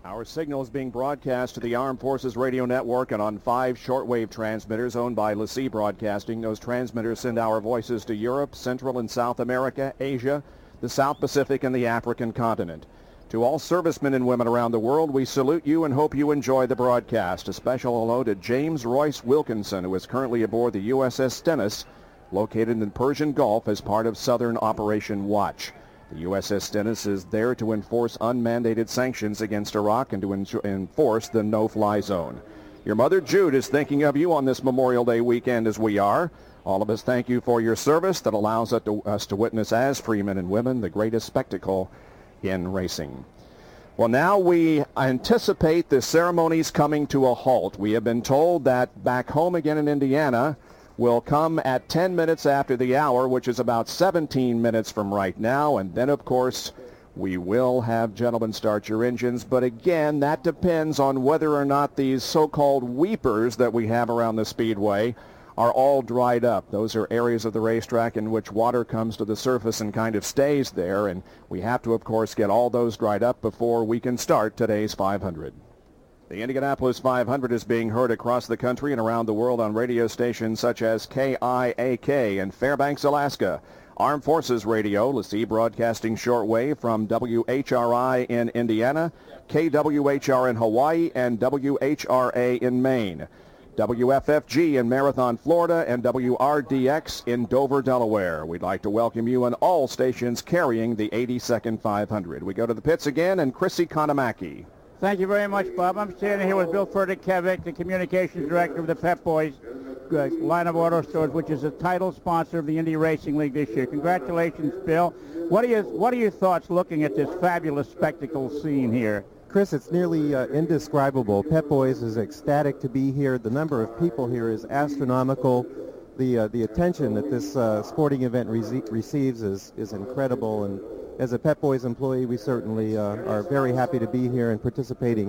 Our signal is being broadcast to the Armed Forces Radio Network and on 5 shortwave transmitters owned by LaCie Broadcasting. Those transmitters send our voices to Europe, Central and South America, Asia, the South Pacific, and the African continent. To all servicemen and women around the world, we salute you and hope you enjoy the broadcast. A special hello to James Royce Wilkinson, who is currently aboard the USS Stennis, located in the Persian Gulf as part of Southern Operation Watch. The USS Stennis is there to enforce unmandated sanctions against Iraq and to enforce the no-fly zone. Your mother Jude is thinking of you on this Memorial Day weekend as we are. All of us thank you for your service that allows us to witness as free men and women the greatest spectacle in racing. Well, now we anticipate the ceremonies coming to a halt. We have been told that back home again in Indiana will come at 10 minutes after the hour, which is about 17 minutes from right now. And then, of course, we will have Gentlemen Start Your Engines. But again, that depends on whether or not these so-called weepers that we have around the speedway are all dried up. Those are areas of the racetrack in which water comes to the surface and kind of stays there. And we have to, of course, get all those dried up before we can start today's 500. The Indianapolis 500 is being heard across the country and around the world on radio stations such as KIAK in Fairbanks, Alaska, Armed Forces Radio, LaCie Broadcasting Shortwave from WHRI in Indiana, KWHR in Hawaii, and WHRA in Maine, WFFG in Marathon, Florida, and WRDX in Dover, Delaware. We'd like to welcome you on all stations carrying the 82nd 500. We go to the pits again, and Chrissy Konamaki. Thank you very much, Bob. I'm standing here with Bill Furtick-Kevick, the Communications Director of the Pep Boys line of auto stores, which is a title sponsor of the Indy Racing League this year. Congratulations, Bill. What are your thoughts looking at this fabulous spectacle scene here? Chris, it's nearly indescribable. Pep Boys is ecstatic to be here. The number of people here is astronomical. The attention that this sporting event receives is incredible, and as a Pep Boys employee, we certainly are very happy to be here and participating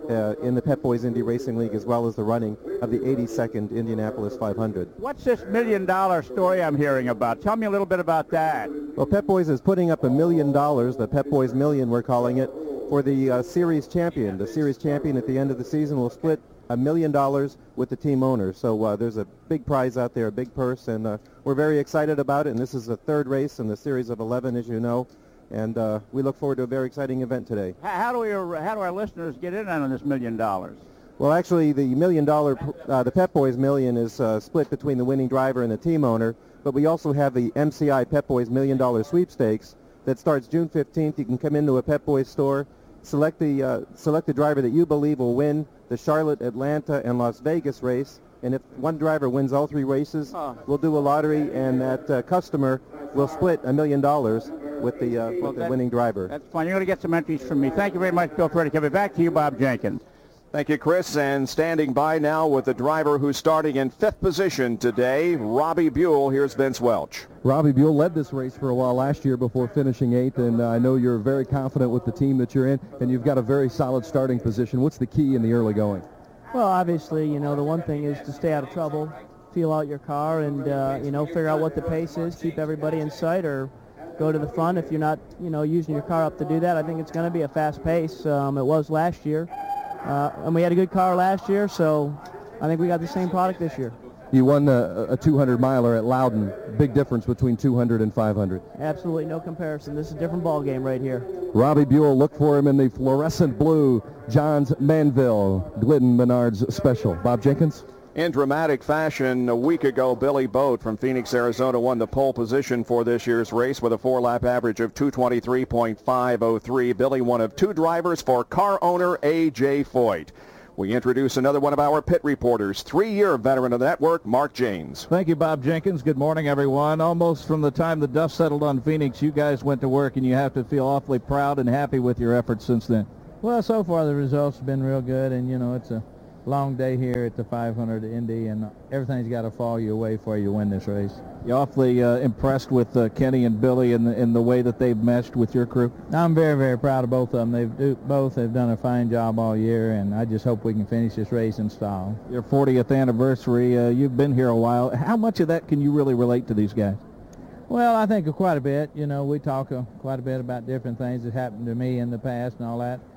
in the Pep Boys Indy Racing League as well as the running of the 82nd Indianapolis 500. What's this $1 million story I'm hearing about? Tell me a little bit about that. Well, Pep Boys is putting up $1 million, the Pep Boys Million we're calling it, for the series champion. The series champion at the end of the season will split $1 million with the team owner. So there's a big prize out there, a big purse, and we're very excited about it. And this is the third race in the series of 11, as you know. And we look forward to a very exciting event today. How do our listeners get in on this $1 million? Well, actually, the $1 million, the Pep Boys Million is split between the winning driver and the team owner. But we also have the MCI Pep Boys $1 million sweepstakes that starts June 15th. You can come into a Pep Boys store, select the driver that you believe will win the Charlotte, Atlanta, and Las Vegas race. And if one driver wins all 3 races, we'll do a lottery, and that customer will split $1 million with the winning driver. That's fine. You're going to get some entries from me. Thank you very much, Bill Furtick. Back to you, Bob Jenkins. Thank you, Chris. And standing by now with the driver who's starting in 5th position today, Robbie Buell. Here's Vince Welch. Robbie Buell led this race for a while last year before finishing 8th, and I know you're very confident with the team that you're in, and you've got a very solid starting position. What's the key in the early going? Well, obviously, the one thing is to stay out of trouble, feel out your car, and, figure out what the pace is, keep everybody in sight, or go to the front if you're not, using your car up to do that. I think it's going to be a fast pace. It was last year, and we had a good car last year, so I think we got the same product this year. You won a 200-miler at Loudon. Big difference between 200 and 500. Absolutely no comparison. This is a different ball game right here. Robbie Buell, look for him in the fluorescent blue Johns Manville Glidden Menards Special. Bob Jenkins? In dramatic fashion, a week ago, Billy Boat from Phoenix, Arizona won the pole position for this year's race with a 4-lap average of 223.503. Billy, one of 2 drivers for car owner A.J. Foyt. We introduce another one of our pit reporters, 3-year veteran of the network, Mark Janes. Thank you, Bob Jenkins. Good morning, everyone. Almost from the time the dust settled on Phoenix, you guys went to work, and you have to feel awfully proud and happy with your efforts since then. Well, so far the results have been real good, and, it's a long day here at the 500 Indy, and everything's got to fall your way for you to win this race. You're awfully impressed with Kenny and Billy in the way that they've meshed with your crew? I'm very, very proud of both of them. Both have done a fine job all year, and I just hope we can finish this race in style. Your 40th anniversary, you've been here a while. How much of that can you really relate to these guys? Well, I think quite a bit. We talk quite a bit about different things that happened to me in the past and all that.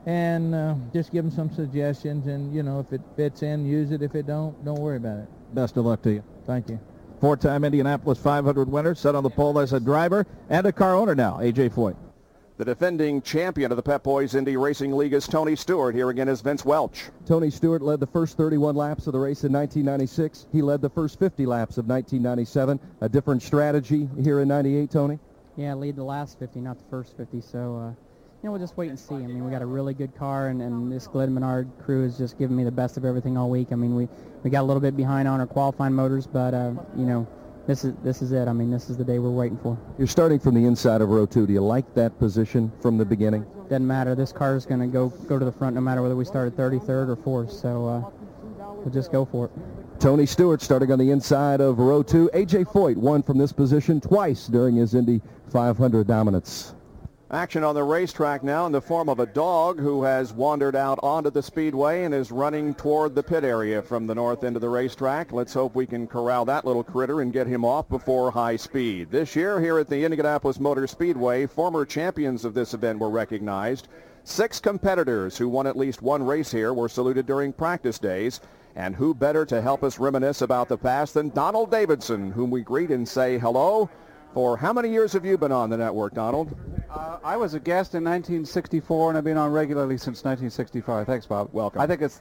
and just give them some suggestions. And, you know, if it fits in, use it. If it don't worry about it. Best of luck to you. Thank you. Four-time Indianapolis 500 winner, set on the pole as a driver and a car owner now, A.J. Foyt. The defending champion of the Pep Boys Indy Racing League is Tony Stewart. Here again is Vince Welch. Tony Stewart led the first 31 laps of the race in 1996. He led the first 50 laps of 1997. A different strategy here in 98, Tony? Yeah, lead the last 50, not the first 50. So, you know, we'll just wait and see. I mean, we got a really good car, and this Glenn Menard crew has just given me the best of everything all week. I mean, we got a little bit behind on our qualifying motors, but, you know, this is it. I mean, this is the day we're waiting for. You're starting from the inside of row 2. Do you like that position from the beginning? Doesn't matter. This car is going to go to the front no matter whether we start at 33rd or 4th, so we'll just go for it. Tony Stewart starting on the inside of row 2. A.J. Foyt won from this position twice during his Indy 500 dominance. Action on the racetrack now in the form of a dog who has wandered out onto the speedway and is running toward the pit area from the north end of the racetrack. Let's hope we can corral that little critter and get him off before high speed. This year here at the Indianapolis Motor Speedway, former champions of this event were recognized. 6 competitors who won at least one race here were saluted during practice days. And who better to help us reminisce about the past than Donald Davidson, whom we greet and say hello. For how many years have you been on the network, Donald? I was a guest in 1964, and I've been on regularly since 1965. Thanks, Bob. Welcome. I think it's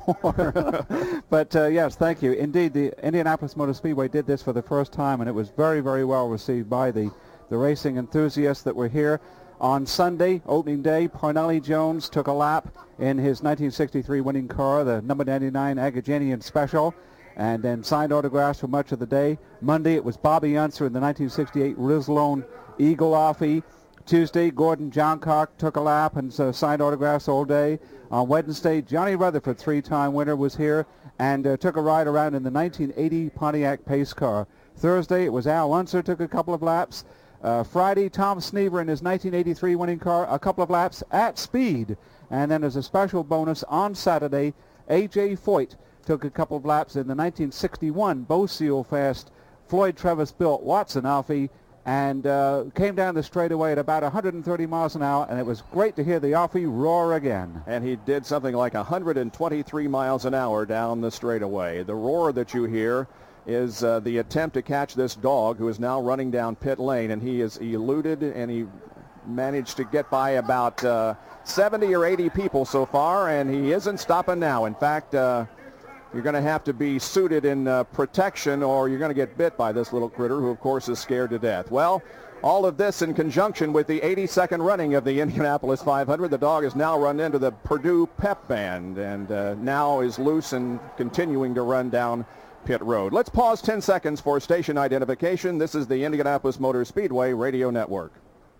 34. But, yes, thank you. Indeed, the Indianapolis Motor Speedway did this for the first time, and it was very, very well received by the racing enthusiasts that were here. On Sunday, opening day, Parnelli Jones took a lap in his 1963 winning car, the number 99 Agajanian Special, and then signed autographs for much of the day. Monday, it was Bobby Unser in the 1968 Rislone Eagle Offie. Tuesday, Gordon Johncock took a lap and signed autographs all day. On Wednesday, Johnny Rutherford, 3-time winner, was here and took a ride around in the 1980 Pontiac Pace car. Thursday, it was Al Unser, took a couple of laps. Friday, Tom Snever in his 1983 winning car, a couple of laps at speed. And then as a special bonus on Saturday, A.J. Foyt took a couple of laps in the 1961 Bo Seal Fast Floyd Travis built Watson Offie and came down the straightaway at about 130 miles an hour, and it was great to hear the Offie roar again. And he did something like 123 miles an hour down the straightaway. The roar that you hear is the attempt to catch this dog who is now running down pit lane, and he is eluded, and he managed to get by about 70 or 80 people so far, and he isn't stopping now. In fact, you're going to have to be suited in protection, or you're going to get bit by this little critter, who, of course, is scared to death. Well, all of this in conjunction with the 82nd running of the Indianapolis 500. The dog has now run into the Purdue Pep Band and now is loose and continuing to run down pit road. Let's pause 10 seconds for station identification. This is the Indianapolis Motor Speedway Radio Network.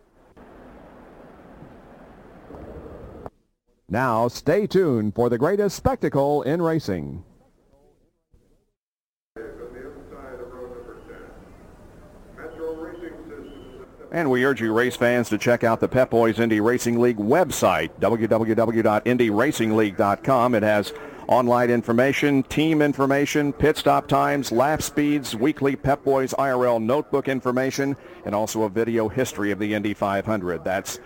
Now, stay tuned for the greatest spectacle in racing. And we urge you race fans to check out the Pep Boys Indy Racing League website, www.indyRacingLeague.com. It has online information, team information, pit stop times, lap speeds, weekly Pep Boys IRL notebook information, and also a video history of the Indy 500. That's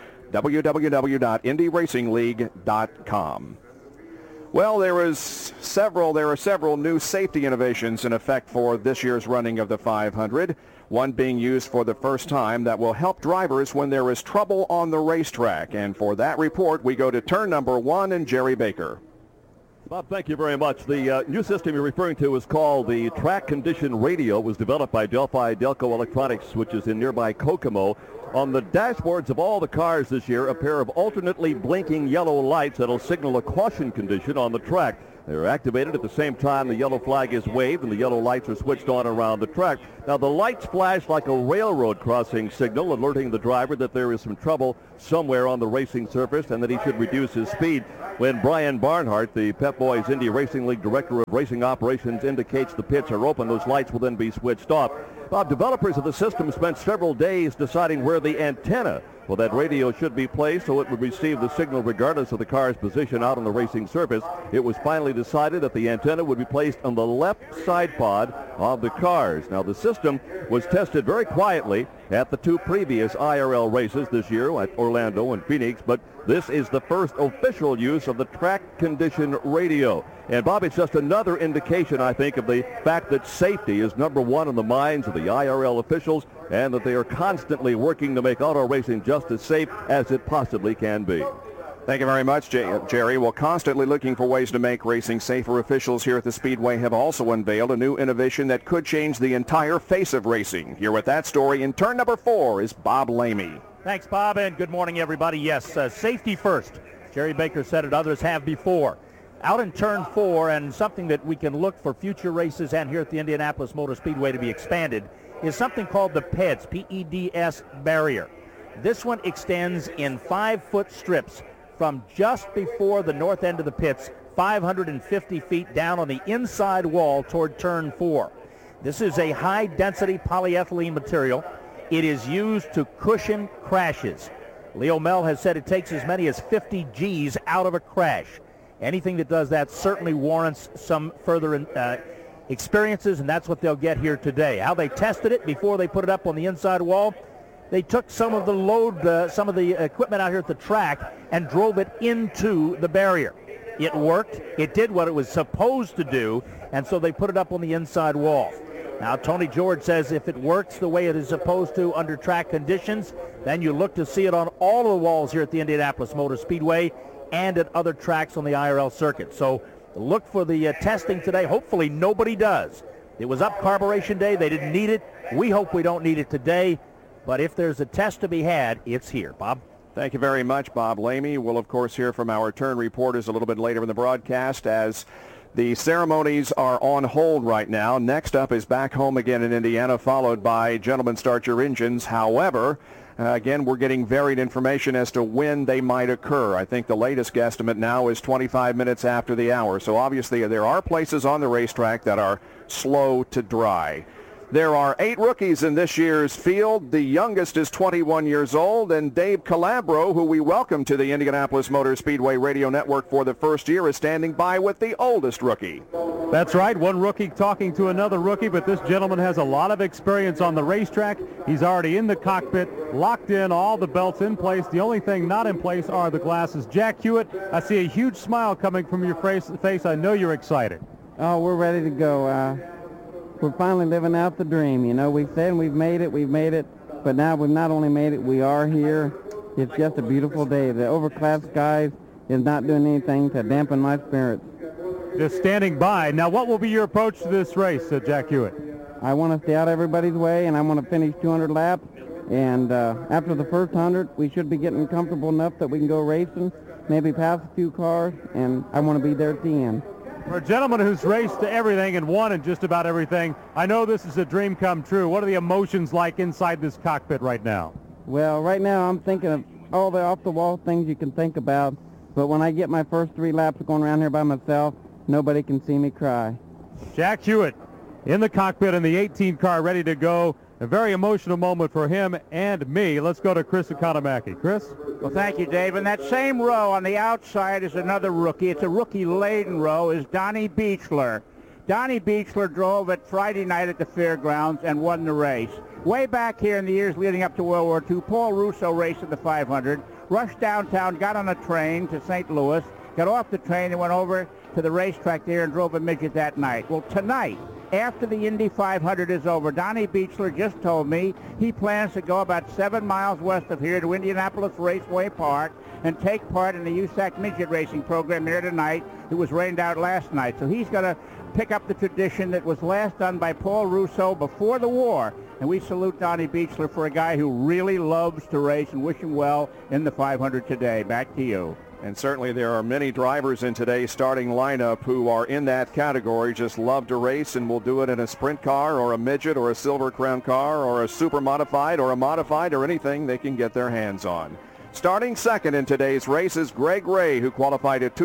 www.indyracingleague.com. Well, there are several new safety innovations in effect for this year's running of the 500. One being used for the first time that will help drivers when there is trouble on the racetrack. And for that report, we go to turn number 1 and Jerry Baker. Bob, thank you very much. The new system you're referring to is called the Track Condition Radio. It was developed by Delphi Delco Electronics, which is in nearby Kokomo. On the dashboards of all the cars this year, a pair of alternately blinking yellow lights that'll signal a caution condition on the track. They're activated at the same time the yellow flag is waved and the yellow lights are switched on around the track. Now, the lights flash like a railroad crossing signal, alerting the driver that there is some trouble somewhere on the racing surface and that he should reduce his speed. When Brian Barnhart, the Pep Boys Indy Racing League Director of Racing Operations, indicates the pits are open, those lights will then be switched off. Bob, developers of the system spent several days deciding where the antenna for that radio should be placed so it would receive the signal regardless of the car's position out on the racing surface. It was finally decided that the antenna would be placed on the left side pod of the cars. Now, the system was tested very quietly at the two previous IRL races this year at Orlando and Phoenix, but This is the first official use of the track condition radio. And, Bob, it's just another indication, I think, of the fact that safety is number one in the minds of the IRL officials and that they are constantly working to make auto racing just as safe as it possibly can be. Thank you very much, Jerry. Well, constantly looking for ways to make racing safer, officials here at the Speedway have also unveiled a new innovation that could change the entire face of racing. Here with that story in turn number 4 is Bob Lamey. Thanks, Bob, and good morning, everybody. Yes, safety first. Jerry Baker said it, others have before. Out in turn 4, and something that we can look for future races and here at the Indianapolis Motor Speedway to be expanded, is something called the PEDS, P-E-D-S barrier. This one extends in 5-foot strips from just before the north end of the pits, 550 feet down on the inside wall toward turn 4. This is a high-density polyethylene material. It is used to cushion crashes. Leo Mel has said it takes as many as 50 G's out of a crash. Anything that does that certainly warrants some further experiences, and that's what they'll get here today. How they tested it before they put it up on the inside wall, they took some of the load, some of the equipment out here at the track and drove it into the barrier. It worked. It did what it was supposed to do, and so they put it up on the inside wall. Now, Tony George says if it works the way it is supposed to under track conditions, then you look to see it on all of the walls here at the Indianapolis Motor Speedway and at other tracks on the IRL circuit. So look for the testing today. Hopefully nobody does. It was up carburation day. They didn't need it. We hope we don't need it today. But if there's a test to be had, it's here. Bob? Thank you very much, Bob Lamey. We'll, of course, hear from our turn reporters a little bit later in the broadcast as the ceremonies are on hold right now. Next up is Back Home Again in Indiana, followed by Gentlemen Start Your Engines. However, again, we're getting varied information as to when they might occur. I think the latest guesstimate now is 25 minutes after the hour. So obviously there are places on the racetrack that are slow to dry. There are 8 rookies in this year's field. The youngest is 21 years old, and Dave Calabro, who we welcome to the Indianapolis Motor Speedway Radio Network for the first year, is standing by with the oldest rookie. That's right, one rookie talking to another rookie, but this gentleman has a lot of experience on the racetrack. He's already in the cockpit, locked in, all the belts in place. The only thing not in place are the glasses. Jack Hewitt, I see a huge smile coming from your face. I know you're excited. Oh, we're ready to go. We're finally living out the dream. You know, we've said we've made it, but now we've not only made it, we are here. It's just a beautiful day. The overcast skies is not doing anything to dampen my spirits. Just standing by. Now, what will be your approach to this race, Jack Hewitt? I want to stay out everybody's way, and I want to finish 200 laps. And after the first 100, we should be getting comfortable enough that we can go racing, maybe pass a few cars, and I want to be there at the end. For a gentleman who's raced everything and won in just about everything, I know this is a dream come true. What are the emotions like inside this cockpit right now? Well, right now I'm thinking of all the off-the-wall things you can think about, but when I get my first 3 laps going around here by myself, nobody can see me cry. Jack Hewitt in the cockpit in the 18 car ready to go. A very emotional moment for him and me. Let's go to Chris Economaki. Chris? Well, thank you, Dave. And that same row on the outside is another rookie. It's a rookie-laden row, is Donnie Beechler. Donnie Beechler drove it Friday night at the fairgrounds and won the race. Way back here in the years leading up to World War II, Paul Russo raced at the 500, rushed downtown, got on a train to St. Louis, got off the train and went over to the racetrack there and drove a midget that night. Well, tonight, after the Indy 500 is over, Donnie Beechler just told me he plans to go about 7 miles west of here to Indianapolis Raceway Park and take part in the USAC midget racing program here tonight. It was rained out last night. So he's going to pick up the tradition that was last done by Paul Russo before the war. And we salute Donnie Beechler for a guy who really loves to race and wish him well in the 500 today. Back to you. And certainly there are many drivers in today's starting lineup who are in that category, just love to race and will do it in a sprint car or a midget or a Silver Crown car or a super modified or a modified or anything they can get their hands on. Starting second in today's race is Greg Ray, who qualified at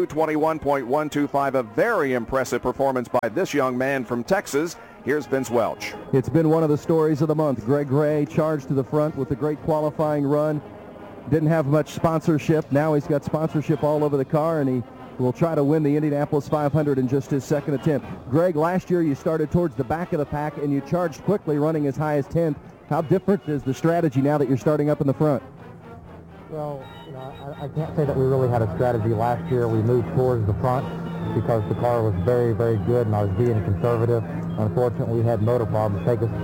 221.125, a very impressive performance by this young man from Texas. Here's Vince Welch. It's been one of the stories of the month. Greg Ray charged to the front with a great qualifying run. Didn't have much sponsorship. Now he's got sponsorship all over the car, and he will try to win the Indianapolis 500 in just his second attempt. Greg, last year you started towards the back of the pack, and you charged quickly, running as high as 10th. How different is the strategy now that you're starting up in the front? Well, I can't say that we really had a strategy last year. We moved towards the front because the car was very, very good, and I was being conservative. Unfortunately, we had motor problems take us.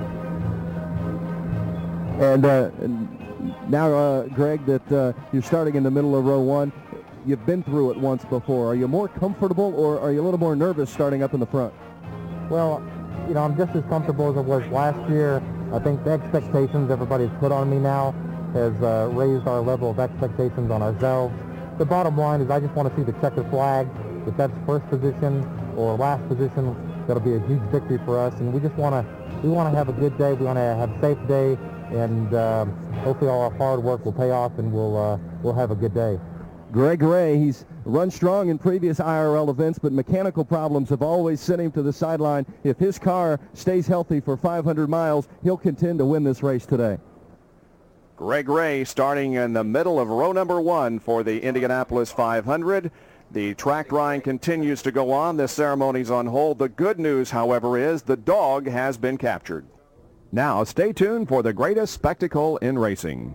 And now, Greg, that you're starting in the middle of row one, you've been through it once before. Are you more comfortable, or are you a little more nervous starting up in the front? Well, you know, I'm just as comfortable as I was last year. I think the expectations everybody's put on me now has raised our level of expectations on ourselves. The bottom line is I just want to see the checkered flag. If that's first position or last position, that'll be a huge victory for us. And we just want to have a good day. We want to have a safe day, and hopefully all our hard work will pay off, and we'll have a good day. Greg Ray, he's run strong in previous IRL events, but mechanical problems have always sent him to the sideline. If his car stays healthy for 500 miles, he'll contend to win this race today. Greg Ray starting in the middle of row number one for the Indianapolis 500. The track drying continues to go on. This ceremony's on hold. The good news, however, is the dog has been captured. Now stay tuned for the greatest spectacle in racing.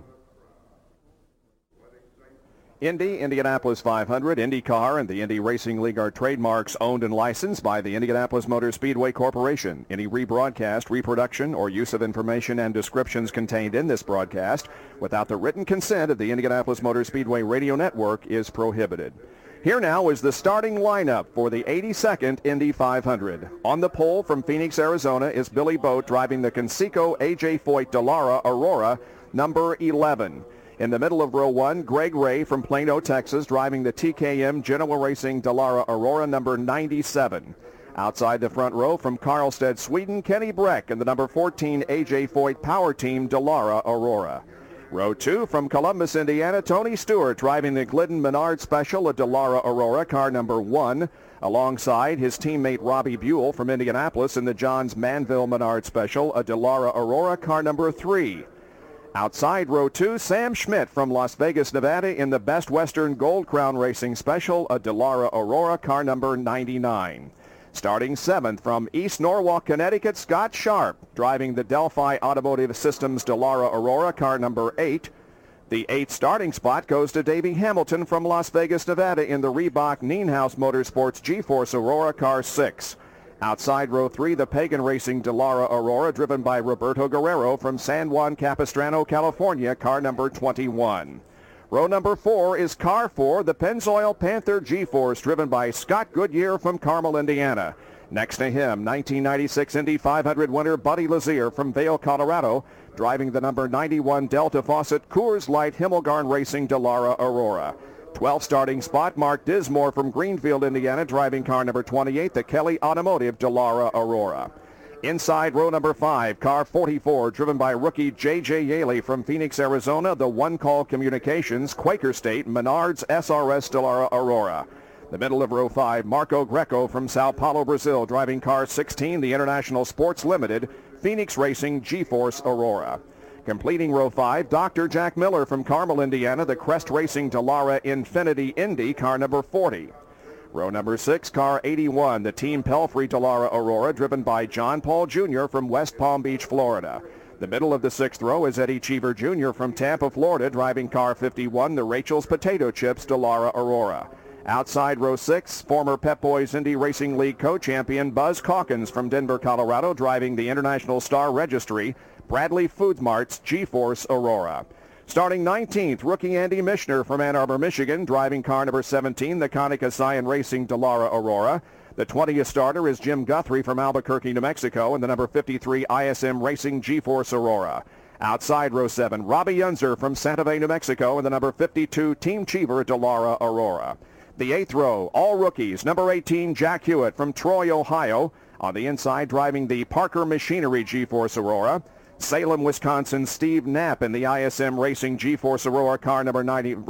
Indy, Indianapolis 500, IndyCar, and the Indy Racing League are trademarks owned and licensed by the Indianapolis Motor Speedway Corporation. Any rebroadcast, reproduction, or use of information and descriptions contained in this broadcast without the written consent of the Indianapolis Motor Speedway Radio Network is prohibited. Here now is the starting lineup for the 82nd Indy 500. On the pole from Phoenix, Arizona is Billy Boat driving the Conseco AJ Foyt Dallara Aurora, number 11. In the middle of row one, Greg Ray from Plano, Texas, driving the TKM Genoa Racing Dallara Aurora, number 97. Outside the front row from Karlstad, Sweden, Kenny Breck in the number 14 AJ Foyt Power Team Dallara Aurora. Row two from Columbus, Indiana, Tony Stewart driving the Glidden Menard Special, a Dallara Aurora, car number 1. Alongside his teammate Robbie Buell from Indianapolis in the Johns Manville Menard Special, a Dallara Aurora, car number 3. Outside row two, Sam Schmidt from Las Vegas, Nevada in the Best Western Gold Crown Racing Special, a Dallara Aurora, car number 99. Starting seventh from East Norwalk, Connecticut, Scott Sharp driving the Delphi Automotive Systems Dallara Aurora, car number 8. The 8th starting spot goes to Davey Hamilton from Las Vegas, Nevada in the Reebok Nienhaus Motorsports G-Force Aurora, car 6. Outside row 3, the Pagan Racing Dallara Aurora, driven by Roberto Guerrero from San Juan Capistrano, California, car number 21. Row number 4 is car 4, the Pennzoil Panther G-Force, driven by Scott Goodyear from Carmel, Indiana. Next to him, 1996 Indy 500 winner Buddy Lazier from Vail, Colorado, driving the number 91 Delta Faucet Coors Light Himmelgarn Racing Dallara Aurora. 12th starting spot, Mark Dismore from Greenfield, Indiana, driving car number 28, the Kelly Automotive Dallara Aurora. Inside row number 5, car 44, driven by rookie J.J. Yaley from Phoenix, Arizona, the One Call Communications Quaker State Menards SRS Dallara Aurora. The middle of row 5, Marco Greco from Sao Paulo, Brazil, driving car 16, the International Sports Limited Phoenix Racing G-Force Aurora. Completing row 5, Dr. Jack Miller from Carmel, Indiana, the Crest Racing Dallara Infinity Indy, car number 40. Row number 6, car 81, the Team Pelfrey Dallara Aurora, driven by John Paul Jr. from West Palm Beach, Florida. The middle of the 6th row is Eddie Cheever Jr. from Tampa, Florida, driving car 51, the Rachel's Potato Chips Dallara Aurora. Outside row 6, former Pep Boys Indy Racing League co-champion Buzz Calkins from Denver, Colorado, driving the International Star Registry Bradley Food Mart's G-Force Aurora. Starting 19th, rookie Andy Mischner from Ann Arbor, Michigan, driving car number 17, the Konica Scion Racing Dallara Aurora. The 20th starter is Jim Guthrie from Albuquerque, New Mexico, in the number 53 ISM Racing G-Force Aurora. Outside row 7, Robbie Yunzer from Santa Fe, New Mexico, in the number 52 Team Cheever Dallara Aurora. The 8th row, all rookies, number 18 Jack Hewitt from Troy, Ohio, on the inside driving the Parker Machinery G-Force Aurora. Salem, Wisconsin, Steve Knapp in the ISM Racing G-Force Aurora, car number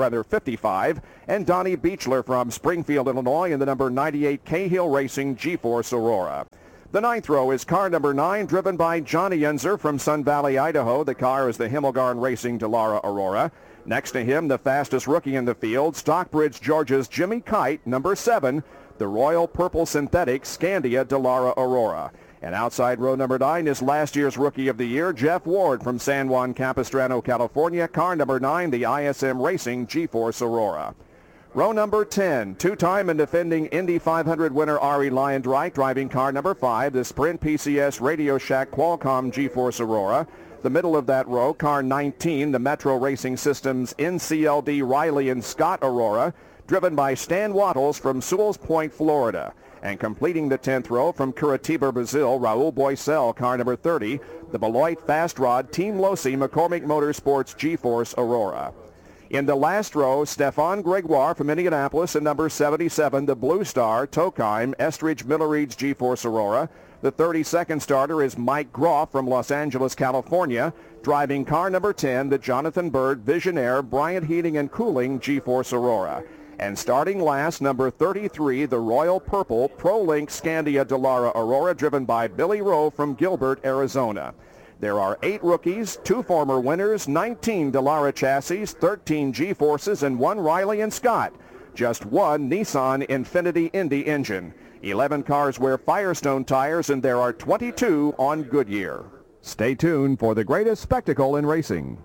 55, and Donnie Beechler from Springfield, Illinois, in the number 98 Cahill Racing G-Force Aurora. The 9th row is car number 9, driven by Johnny Yunzer from Sun Valley, Idaho. The car is the Himmelgarn Racing Dallara Aurora. Next to him, the fastest rookie in the field, Stockbridge, Georgia's Jimmy Kite, number 7, the Royal Purple Synthetic Scandia Dallara Aurora. And outside row number 9 is last year's Rookie of the Year, Jeff Ward from San Juan Capistrano, California. Car number 9, the ISM Racing G-Force Aurora. Row number 10, two-time and defending Indy 500 winner Arie Luyendyk, driving car number 5, the Sprint PCS Radio Shack Qualcomm G-Force Aurora. The middle of that row, car 19, the Metro Racing Systems NCLD Riley and Scott Aurora, driven by Stan Wattles from Sewells Point, Florida. And completing the 10th row from Curitiba, Brazil, Raul Boisel, car number 30, the Beloit Fast Rod Team Losi McCormick Motorsports G-Force Aurora. In the last row, Stefan Gregoire from Indianapolis in number 77, the Blue Star Tokheim Estridge Miller Reed's G-Force Aurora. The 32nd starter is Mike Groff from Los Angeles, California, driving car number 10, the Jonathan Bird Visionaire Bryant Heating and Cooling G-Force Aurora. And starting last, number 33, the Royal Purple ProLink Scandia Dallara Aurora, driven by Billy Rowe from Gilbert, Arizona. There are 8 rookies, 2 former winners, 19 Dallara chassis, 13 G-Forces, and 1 Riley and Scott. Just 1 Nissan Infiniti Indy engine. 11 cars wear Firestone tires, and there are 22 on Goodyear. Stay tuned for the greatest spectacle in racing.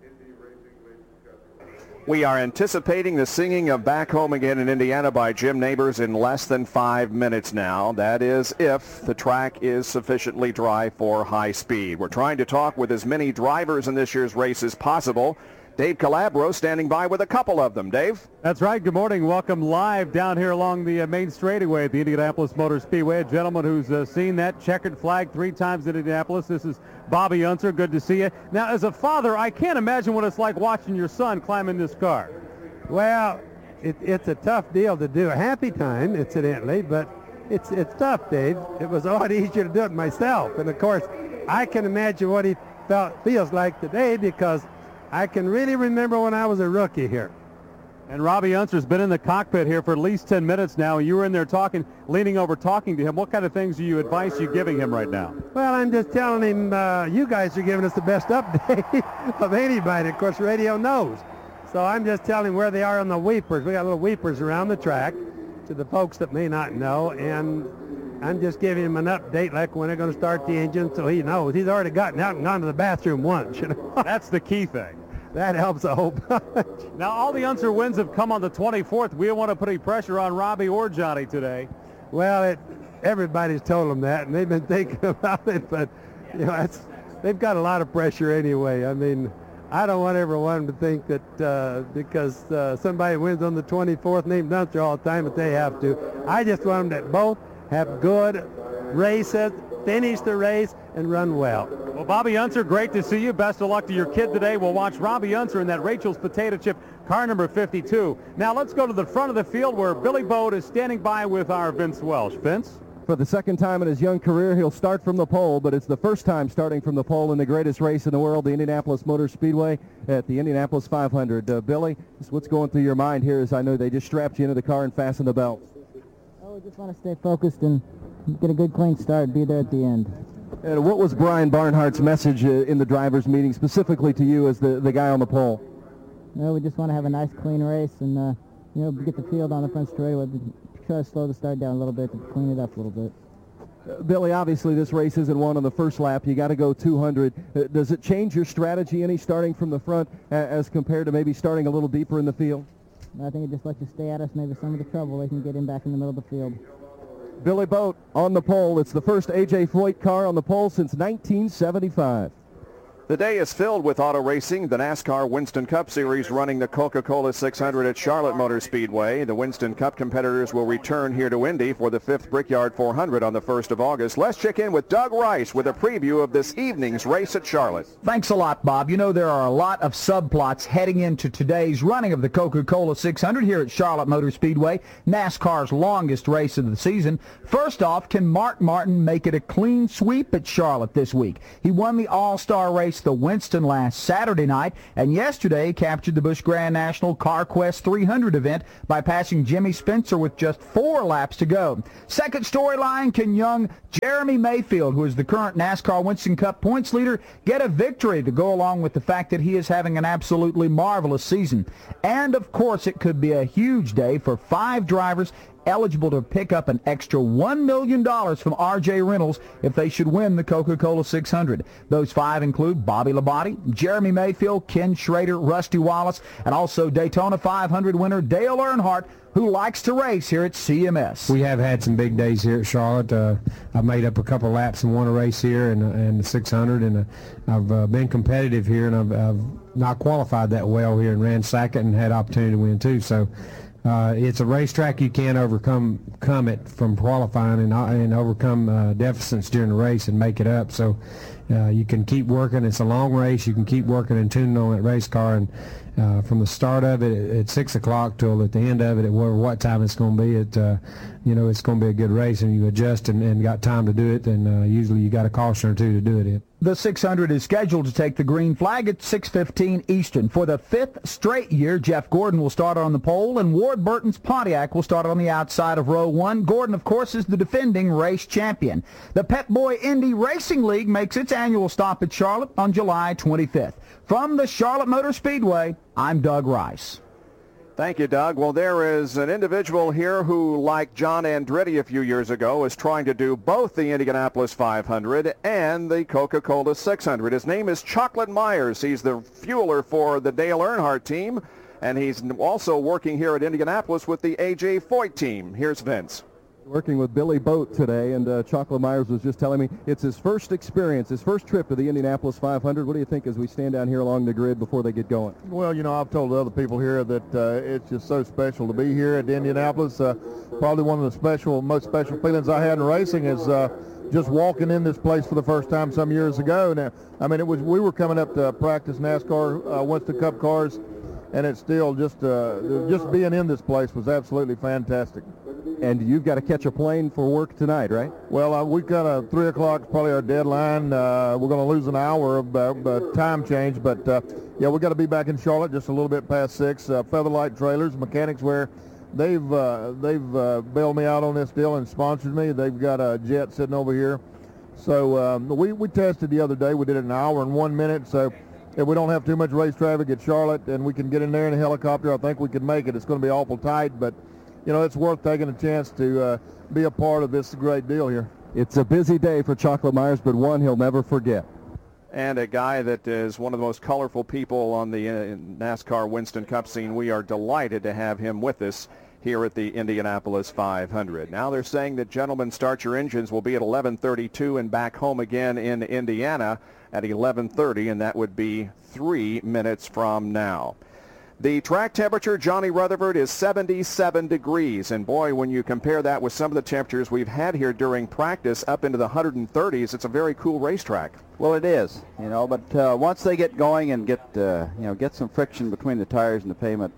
We are anticipating the singing of Back Home Again in Indiana by Jim Nabors in less than 5 minutes now. That is if the track is sufficiently dry for high speed. We're trying to talk with as many drivers in this year's race as possible. Dave Calabro standing by with a couple of them. Dave? That's right. Good morning. Welcome live down here along the main straightaway at the Indianapolis Motor Speedway. A gentleman who's seen that checkered flag 3 times in Indianapolis. This is Bobby Unser. Good to see you. Now, as a father, I can't imagine what it's like watching your son climb in this car. Well, it's a tough deal to do. A happy time, incidentally, but it's tough, Dave. It was a lot easier to do it myself. And, of course, I can imagine what he feels like today because I can really remember when I was a rookie here. And Robbie Unser's been in the cockpit here for at least 10 minutes now. You were in there talking, leaning over, talking to him. What kind of things are you giving him right now? Well, I'm just telling him you guys are giving us the best update of anybody. Of course, radio knows. So I'm just telling him where they are on the weepers. We got little weepers around the track to the folks that may not know. And I'm just giving him an update like when they're going to start the engine so he knows. He's already gotten out and gone to the bathroom once. You know? That's the key thing. That helps a whole bunch. Now, all the Unser wins have come on the 24th. We don't want to put any pressure on Robbie or Johnny today. Well, everybody's told them that, and they've been thinking about it, but you know, they've got a lot of pressure anyway. I mean, I don't want everyone to think that because somebody wins on the 24th named Unser all the time that they have to. I just want them to both have good races, finish the race, and run well. Well, Bobby Unser, great to see you. Best of luck to your kid today. We'll watch Robbie Unser in that Rachel's Potato Chip car number 52. Now let's go to the front of the field where Billy Bode is standing by with our Vince Welsh. Vince? For the second time in his young career, he'll start from the pole, but it's the first time starting from the pole in the greatest race in the world, the Indianapolis Motor Speedway at the Indianapolis 500. Billy, what's going through your mind here as I know they just strapped you into the car and fastened the belt? Oh, we just want to stay focused and get a good clean start, be there at the end. And what was Brian Barnhart's message in the drivers' meeting, specifically to you as the guy on the pole? Well, we just want to have a nice, clean race and, get the field on the front straightaway. Try to slow the start down a little bit to clean it up a little bit. Billy, obviously this race isn't won on the first lap. You got to go 200. Does it change your strategy any starting from the front as compared to maybe starting a little deeper in the field? I think it just lets you stay at us, maybe some of the trouble. They can get in back in the middle of the field. Billy Bode on the pole. It's the first A.J. Foyt car on the pole since 1975. The day is filled with auto racing. The NASCAR Winston Cup Series running the Coca-Cola 600 at Charlotte Motor Speedway. The Winston Cup competitors will return here to Indy for the 5th Brickyard 400 on the 1st of August. Let's check in with Doug Rice with a preview of this evening's race at Charlotte. Thanks a lot, Bob. You know, there are a lot of subplots heading into today's running of the Coca-Cola 600 here at Charlotte Motor Speedway, NASCAR's longest race of the season. First off, can Mark Martin make it a clean sweep at Charlotte this week? He won the All-Star race, the Winston, last Saturday night, and yesterday captured the Busch Grand National CarQuest 300 event by passing Jimmy Spencer with just 4 laps to go. Second storyline, can young Jeremy Mayfield, who is the current NASCAR Winston Cup points leader, get a victory to go along with the fact that he is having an absolutely marvelous season? And, of course, it could be a huge day for 5 drivers eligible to pick up an extra $1 million from RJ Reynolds if they should win the Coca-Cola 600. Those 5 include Bobby Labonte, Jeremy Mayfield, Ken Schrader, Rusty Wallace, and also Daytona 500 winner Dale Earnhardt, who likes to race here at CMS. We have had some big days here at Charlotte. I've made up a couple laps and won a race here and the 600, and I've been competitive here, and I've not qualified that well here and ran second and had opportunity to win too. So it's a racetrack. You can't overcome it from qualifying and overcome deficits during the race and make it up. So you can keep working. It's a long race. You can keep working and tuning on that race car, and from the start of it at 6 o'clock till at the end of it at what time it's going to be, it's going to be a good race, and you adjust and got time to do it, and usually you got a caution or two to do it in. The 600 is scheduled to take the green flag at 6:15 Eastern. For the 5th straight year, Jeff Gordon will start on the pole, and Ward Burton's Pontiac will start on the outside of row 1. Gordon, of course, is the defending race champion. The Pep Boy Indy Racing League makes its annual stop at Charlotte on July 25th. From the Charlotte Motor Speedway, I'm Doug Rice. Thank you, Doug. Well, there is an individual here who, like John Andretti a few years ago, is trying to do both the Indianapolis 500 and the Coca-Cola 600. His name is Chocolate Myers. He's the fueler for the Dale Earnhardt team, and he's also working here at Indianapolis with the A.J. Foyt team. Here's Vince. Working with Billy Boat today, and Chocolate Myers was just telling me it's his first experience, his first trip to the Indianapolis 500. What do you think as we stand down here along the grid before they get going? Well, I've told the other people here that it's just so special to be here at Indianapolis. Probably one of the most special feelings I had in racing is just walking in this place for the first time some years ago. Now, we were coming up to practice NASCAR Winston Cup cars, and it's still just being in this place was absolutely fantastic. And you've got to catch a plane for work tonight, right? Well, we've got a 3 o'clock, probably our deadline. We're going to lose an hour of time change, but we've got to be back in Charlotte just a little bit past 6. Featherlight Trailers, Mechanics Wear, they've bailed me out on this deal and sponsored me. They've got a jet sitting over here. So we tested the other day. We did it an hour and 1 minute. So if we don't have too much race traffic at Charlotte and we can get in there in a helicopter, I think we could make it. It's going to be awful tight, but it's worth taking a chance to be a part of this great deal here. It's a busy day for Chocolate Myers, but one he'll never forget. And a guy that is one of the most colorful people on the NASCAR Winston Cup scene. We are delighted to have him with us here at the Indianapolis 500. Now they're saying that Gentlemen Start Your Engines will be at 11:32 and back home again in Indiana at 11:30, and that would be 3 minutes from now. The track temperature, Johnny Rutherford, is 77 degrees. And boy, when you compare that with some of the temperatures we've had here during practice up into the 130s, it's a very cool racetrack. Well, it is, but once they get going and get some friction between the tires and the pavement,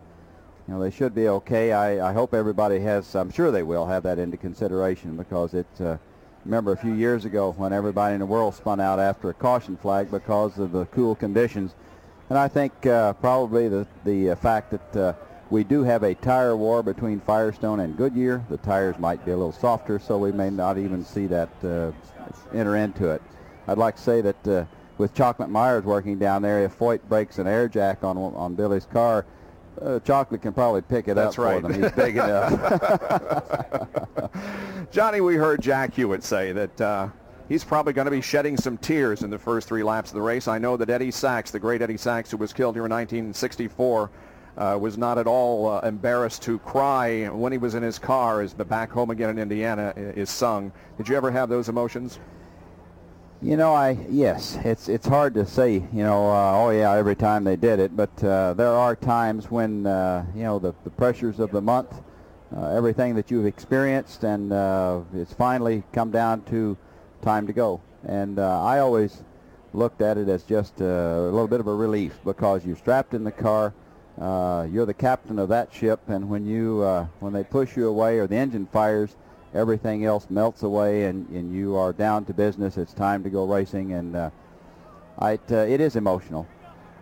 they should be okay. I hope everybody I'm sure they will have that into consideration, because remember a few years ago when everybody in the world spun out after a caution flag because of the cool conditions. And I think probably the fact that we do have a tire war between Firestone and Goodyear, the tires might be a little softer, so we may not even see that enter into it. I'd like to say that with Chocolate Myers working down there, if Foyt breaks an air jack on Billy's car, Chocolate can probably pick it up for them. He's big enough. Johnny, we heard Jack Hewitt say that he's probably going to be shedding some tears in the first 3 laps of the race. I know that Eddie Sachs, the great Eddie Sachs, who was killed here in 1964, was not at all embarrassed to cry when he was in his car as the Back Home Again in Indiana is sung. Did you ever have those emotions? Yes. It's hard to say, every time they did it, but there are times when, the pressures of the month, everything that you've experienced, and it's finally come down to time to go. And I always looked at it as just a little bit of a relief, because you're strapped in the car, you're the captain of that ship, and when they push you away or the engine fires, everything else melts away, and you are down to business. It's time to go racing, and it is emotional.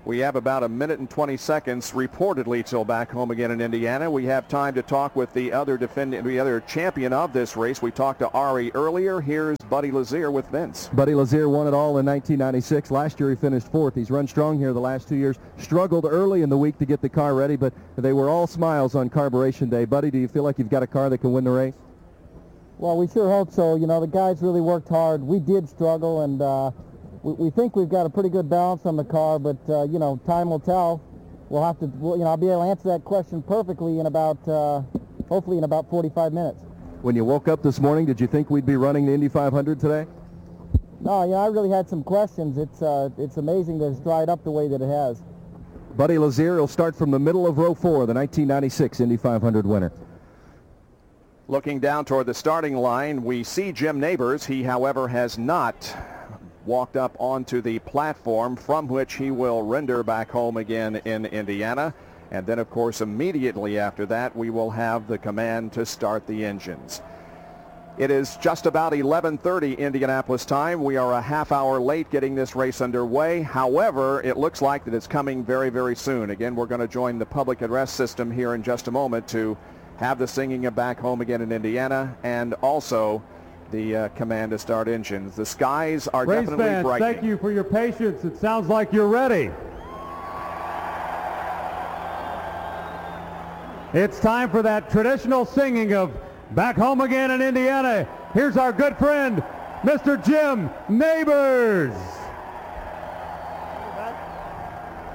We have about a minute and 20 seconds reportedly till back home again in Indiana. We have time to talk with the other champion of this race. We talked to Ari earlier. Here's Buddy Lazier with Vince. Buddy Lazier won it all in 1996. Last year he finished fourth. He's run strong here the last 2 years. Struggled early in the week to get the car ready, but they were all smiles on Carburation Day. Buddy, do you feel like you've got a car that can win the race? Well, we sure hope so. You know, the guys really worked hard. We did struggle, and we think we've got a pretty good balance on the car, but, you know, time will tell. We'll have to, you know, I'll be able to answer that question perfectly in about, hopefully in about 45 minutes. When you woke up this morning, did you think we'd be running the Indy 500 today? No, yeah, I really had some questions. It's amazing that it's dried up the way that it has. Buddy Lazier will start from the middle of row 4, the 1996 Indy 500 winner. Looking down toward the starting line, we see Jim Nabors. He, however, has not walked up onto the platform from which he will render back home again in Indiana. And then, of course, immediately after that, we will have the command to start the engines. It is just about 11:30 Indianapolis time. We are a half hour late getting this race underway. However, it looks like that it's coming very, very soon. Again, we're going to join the public address system here in just a moment to have the singing of Back Home Again in Indiana, and also the command to start engines. The skies are Race definitely fans, brightening. thank you for your patience. It sounds like you're ready. It's time for that traditional singing of Back Home Again in Indiana. Here's our good friend, Mr. Jim Nabors.